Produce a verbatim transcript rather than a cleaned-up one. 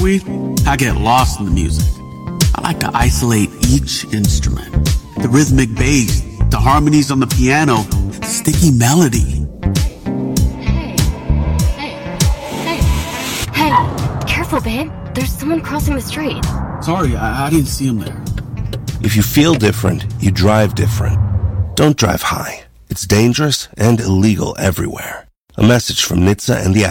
tumbleweed, I get lost in the music. I like to isolate each instrument. The rhythmic bass, the harmonies on the piano, the sticky melody. Hey, hey, hey, hey, careful, babe. There's someone crossing the street. Sorry, I, I didn't see him there. If you feel different, you drive different. Don't drive high. It's dangerous and illegal everywhere. A message from N H T S A and the